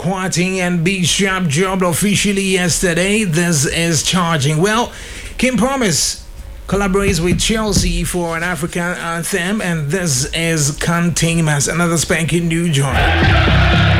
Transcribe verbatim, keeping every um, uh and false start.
Kwati and B Sharp jobbed officially yesterday. This is charging. Well, Kim Promise collaborates with Chelsea for an African anthem, and this is Containment, another spanking new joint.